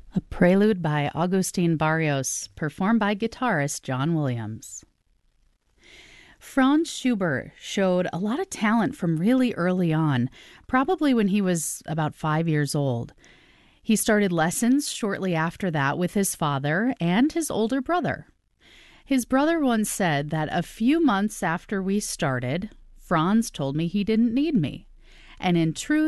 A prelude by Augustin Barrios, performed by guitarist John Williams. Franz Schubert showed a lot of talent from really early on, probably when he was about 5 years old. He started lessons shortly after that with his father and his older brother. His brother once said that a few months after we started, Franz told me he didn't need me. And in truth,